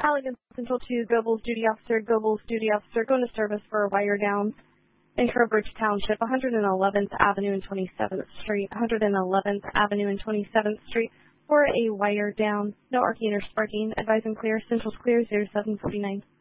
Allegan Central to Goebels Duty Officer, going to service for a wire down in Trowbridge Township, 111th Avenue and 27th Street, 111th Avenue and 27th Street for a wire down. No arcing or sparking. Advise and clear. Central's clear, 0749.